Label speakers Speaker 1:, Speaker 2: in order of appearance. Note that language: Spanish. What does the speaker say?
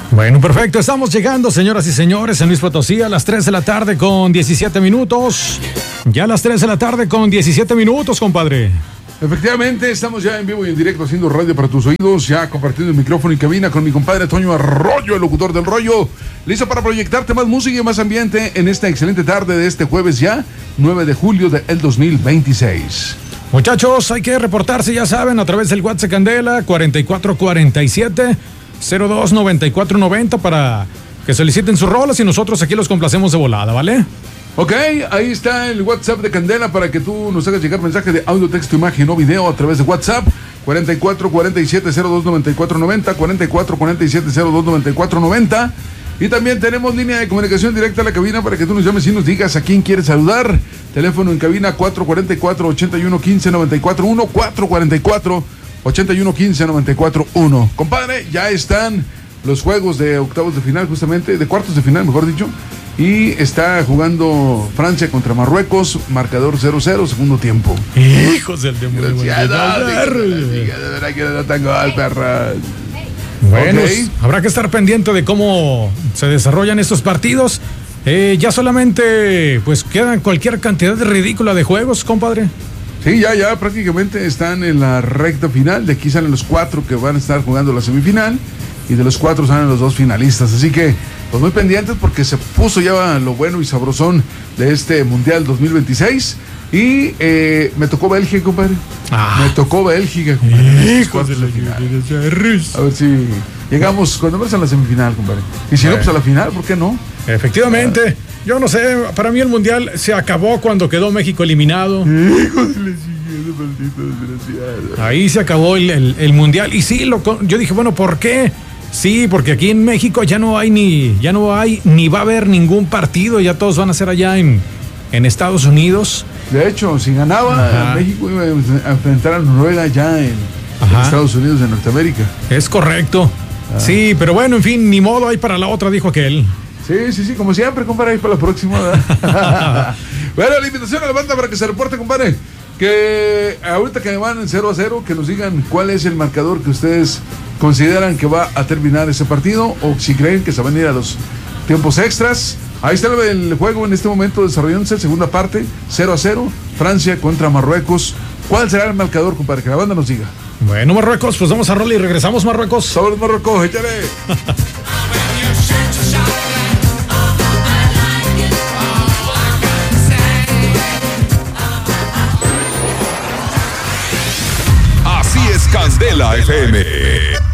Speaker 1: Bueno, perfecto. Estamos llegando, señoras y señores, en Luis Potosí a las 3 de la tarde con 17 minutos. Ya a las 3 de la tarde con 17 minutos, compadre.
Speaker 2: Efectivamente, estamos ya en vivo y en directo haciendo radio para tus oídos, ya compartiendo el micrófono y cabina con mi compadre Toño Arroyo, el locutor del rollo, listo para proyectarte más música y más ambiente en esta excelente tarde de este jueves ya, 9 de julio del 2026.
Speaker 1: Muchachos, hay que reportarse, ya saben, a través del WhatsApp Candela 4447-029490 para que soliciten sus rolas y nosotros aquí los complacemos de volada, ¿vale?
Speaker 2: Ok, ahí está el WhatsApp de Candela para que tú nos hagas llegar mensaje de audio, texto, imagen o video a través de WhatsApp 4447-029490, 4447-029490. Y también tenemos línea de comunicación directa a la cabina para que tú nos llames y nos digas a quién quieres saludar. Teléfono en cabina 444-8115-941, 444-8115-941. Compadre, ya están los juegos de octavos de final, justamente, de cuartos de final, mejor dicho. Y está jugando Francia contra Marruecos, marcador 0-0, segundo tiempo.
Speaker 1: Hijos del demonio. Bueno, okay. Habrá que estar pendiente de cómo se desarrollan estos partidos. Ya solamente pues quedan cualquier cantidad ridícula de juegos, compadre.
Speaker 2: Sí, ya prácticamente están en la recta final. De aquí salen los 4 que van a estar jugando la semifinal. Y de los 4 salen los 2 finalistas. Así que, pues muy pendientes porque se puso ya lo bueno y sabrosón de este Mundial 2026. Y me tocó Bélgica, compadre. Me tocó Bélgica, compadre. A ver si llegamos cuando vamos a la semifinal, compadre. Y si no, pues a la final, ¿por qué no?
Speaker 1: Efectivamente. Yo no sé, para mí el Mundial se acabó cuando quedó México eliminado. Ahí se acabó el Mundial. Y sí, yo dije, bueno, ¿por qué? Sí, porque aquí en México ya no hay ni va a haber ningún partido, ya todos van a ser allá en Estados Unidos.
Speaker 2: De hecho, si ganaba, México iba a enfrentar a Noruega ya en Estados Unidos de Norteamérica.
Speaker 1: Es correcto. Sí, pero bueno, en fin, ni modo, hay para la otra, dijo aquel.
Speaker 2: Sí, como siempre, compadre, ahí para la próxima. Bueno, la invitación a la banda para que se reporte, compadre. Que ahorita que van en 0-0, que nos digan cuál es el marcador que ustedes consideran que va a terminar ese partido, o si creen que se van a ir a los tiempos extras. Ahí está el juego en este momento desarrollándose, segunda parte, 0-0, Francia contra Marruecos. ¿Cuál será el marcador, compadre? Que la banda nos diga.
Speaker 1: Bueno, Marruecos, pues vamos a rola y regresamos, Marruecos.
Speaker 2: Sobre Marruecos, échale.
Speaker 3: Así es Candela FM.